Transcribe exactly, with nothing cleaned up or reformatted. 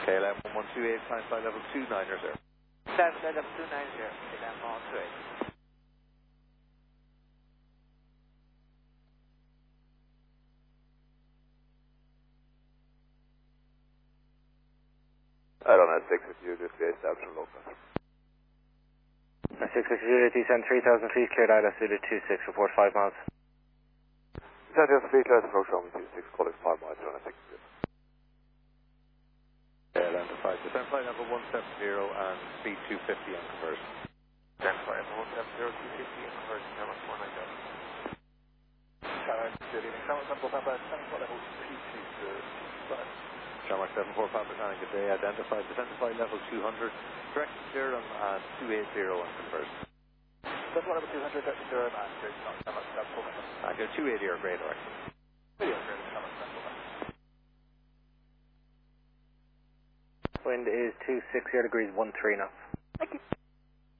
K L M one one two eight, climb flight level two nine zero. Climb flight level two nine zero, K L M one one two eight. I don't know, six if you just get established from local. six six zero, descend three thousand feet, cleared I L S Zulu two six, report five miles. Descend just three thousand, approach Roman two six, calling five miles, on a six zero. K L M to five, descend flight level one seven zero and speed two fifty on conversion. Descend flight level one seven zero, two fifty on conversion, Tower four nine zero. Tower, good evening, Tower seven four Papa, descend flight level two two zero, five. Shamrock seven four Papa nine, good day, identified, descend to flight level two hundred, direct to Durham and two eighty on conversion. Descend flight level two hundred, direct to Durham and good, not Shamrock seven four Papa. I go two eighty or greater, actually. Video, great, Shamrock seven four Papa. Wind is two sixty degrees one three knots. Thank you.